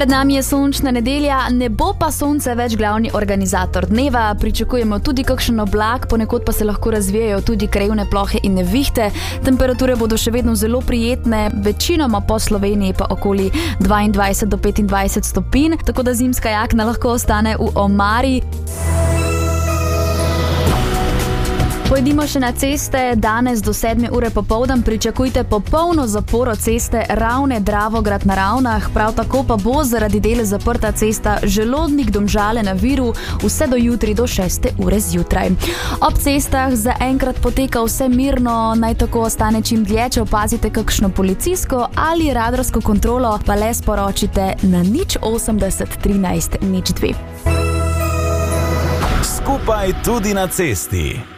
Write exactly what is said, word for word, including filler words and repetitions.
Pred nami je sončna nedelja, ne bo pa sonce več glavni organizator dneva. Pričakujemo tudi kakšen oblak, ponekod pa se lahko razvijajo tudi krajevne plohe in nevihte. Temperature bodo še vedno zelo prijetne, večinoma po Sloveniji pa okoli dvaindvajset do petindvajset stopinj, tako da zimska jakna lahko ostane v omari. Pojdimo še na ceste. Danes do sedme ure popoldan pričakujte popolno zaporo ceste Ravne-Dravograd na Ravnah, prav tako pa bo zaradi del zaprta cesta Želodnik-Domžale na Viru vse do jutri do šeste ure zjutraj. Ob cestah zaenkrat poteka vse mirno, naj tako ostane čim dlje, če opazite kakšno policijsko ali radarsko kontrolo, pa le sporočite na nič osemdeset trinajst nič dve. Skupaj tudi na cesti.